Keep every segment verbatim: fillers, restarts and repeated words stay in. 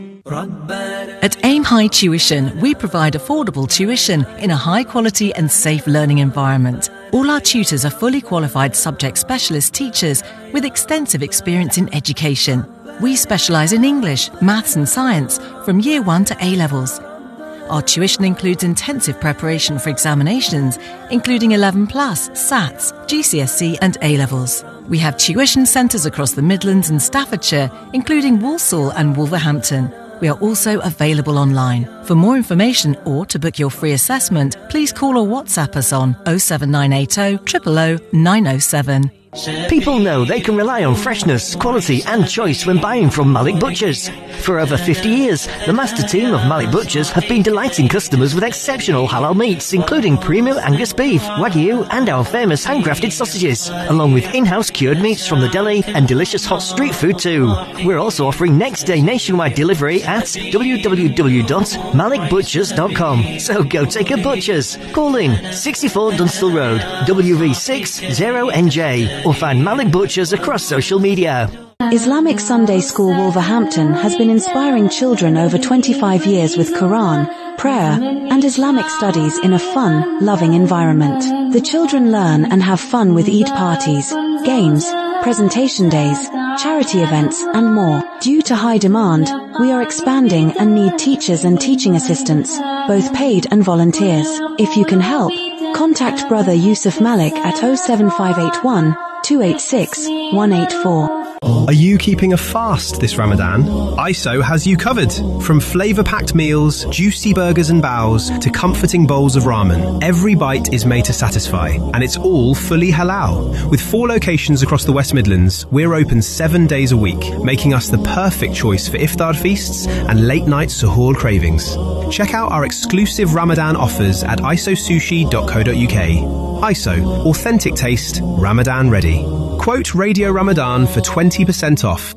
At Aim High Tuition, we provide affordable tuition in a high-quality and safe learning environment. All our tutors are fully qualified subject specialist teachers with extensive experience in education. We specialise in English, maths and science from Year one to A-levels. Our tuition includes intensive preparation for examinations, including eleven plus, SATs, G C S E and A-levels. We have tuition centres across the Midlands and Staffordshire, including Walsall and Wolverhampton. We are also available online. For more information or to book your free assessment, please call or WhatsApp us on oh seven nine eight oh, zero zero zero, nine oh seven. People know they can rely on freshness, quality and choice when buying from Malik Butchers. For over fifty years, the master team of Malik Butchers have been delighting customers with exceptional halal meats, including premium Angus beef, Wagyu and our famous handcrafted sausages, along with in-house cured meats from the deli and delicious hot street food too. We're also offering next day nationwide delivery at w w w dot malik butchers dot com. So go take a Butchers. Call in sixty-four Dunstall Road, W V six zero N J. Or find Malik Butchers across social media. Islamic Sunday School Wolverhampton has been inspiring children over twenty-five years with Quran, prayer, and Islamic studies in a fun, loving environment. The children learn and have fun with Eid parties, games, presentation days, charity events, and more. Due to high demand, we are expanding and need teachers and teaching assistants, both paid and volunteers. If you can help, contact Brother Yusuf Malik at oh seven five eight one, two eight six, one eight four. Are you keeping a fast this Ramadan? I S O has you covered. From flavour-packed meals, juicy burgers and baos, to comforting bowls of ramen, every bite is made to satisfy, and it's all fully halal. With four locations across the West Midlands, we're open seven days a week, making us the perfect choice for iftar feasts and late-night suhoor cravings. Check out our exclusive Ramadan offers at i s o sushi dot co dot u k. I S O, authentic taste, Ramadan ready. Quote Radio Ramadan for twenty percent off.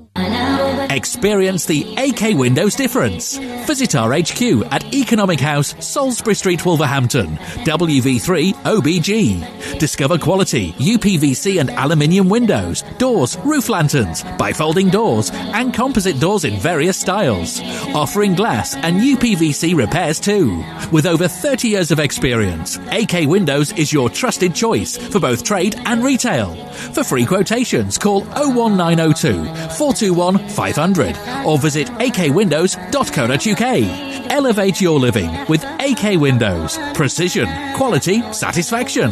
Experience the A K Windows difference. Visit our H Q at Economic House, Salisbury Street, Wolverhampton, W V three O B G. Discover quality U P V C and aluminium windows, doors, roof lanterns, bifolding doors and composite doors in various styles. Offering glass and U P V C repairs too. With over thirty years of experience, A K Windows is your trusted choice for both trade and retail. For free quotations, call oh one nine oh two, four two one, five hundred or visit a k windows dot co dot u k. Elevate your living with A K Windows. Precision, quality, satisfaction.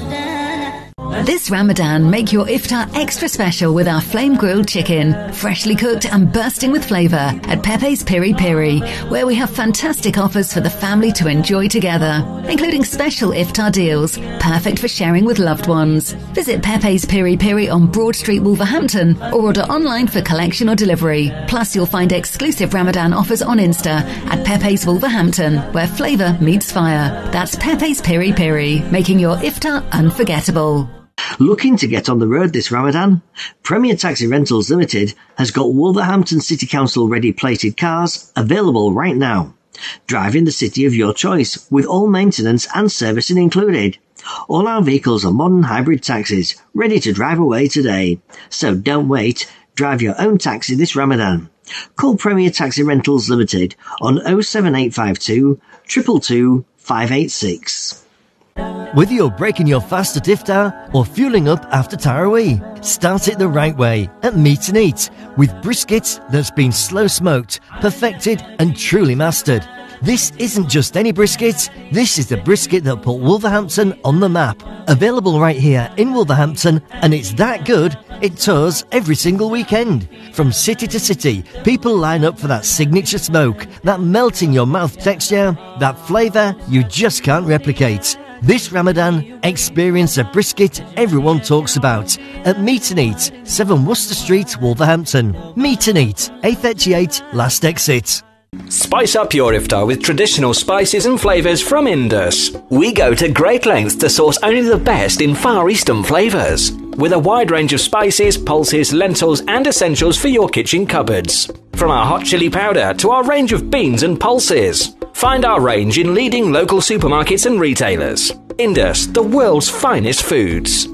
This Ramadan, make your iftar extra special with our flame grilled chicken, freshly cooked and bursting with flavour at Pepe's Piri Piri, where we have fantastic offers for the family to enjoy together, including special iftar deals, perfect for sharing with loved ones. Visit Pepe's Piri Piri on Broad Street, Wolverhampton, or order online for collection or delivery. Plus, you'll find exclusive Ramadan offers on Insta at Pepe's Wolverhampton, where flavour meets fire. That's Pepe's Piri Piri, making your iftar unforgettable. Looking to get on the road this Ramadan? Premier Taxi Rentals Limited has got Wolverhampton City Council ready plated cars available right now. Drive in the city of your choice with all maintenance and servicing included. All our vehicles are modern hybrid taxis ready to drive away today. So don't wait. Drive your own taxi this Ramadan. Call Premier Taxi Rentals Limited on oh seven eight five two, two two two, five eight six. Whether you're breaking your fast at iftar or fueling up after Taraweeh, start it the right way at Meat and Eat with brisket that's been slow smoked, perfected and truly mastered. This isn't just any brisket, this is the brisket that put Wolverhampton on the map. Available right here in Wolverhampton, and it's that good, it tours every single weekend. From city to city, people line up for that signature smoke, that melt in your mouth texture, that flavour you just can't replicate. This Ramadan, experience a brisket everyone talks about at Meat and Eat, seven Worcester Street, Wolverhampton. Meat and Eat, A thirty-eight, last exit. Spice up your iftar with traditional spices and flavours from Indus. We go to great lengths to source only the best in Far Eastern flavours, with a wide range of spices, pulses, lentils and essentials for your kitchen cupboards. From our hot chilli powder to our range of beans and pulses. Find our range in leading local supermarkets and retailers. Indus, the world's finest foods.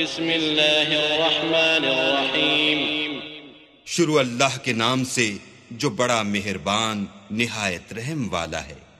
बिस्मिल्लाहिर्रहमानिर्रहीम। शुरू अल्लाह के नाम से जो बड़ा मेहरबान निहायत रहम वाला है।